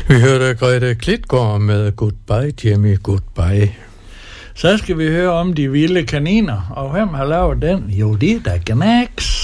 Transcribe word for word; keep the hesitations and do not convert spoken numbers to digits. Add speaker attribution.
Speaker 1: Vi hørte Grete Klitgaard med Goodbye, Jimmy, Goodbye.
Speaker 2: Så skal vi høre om de vilde kaniner, og hvem har lavet den? Jo, det er da Gnags.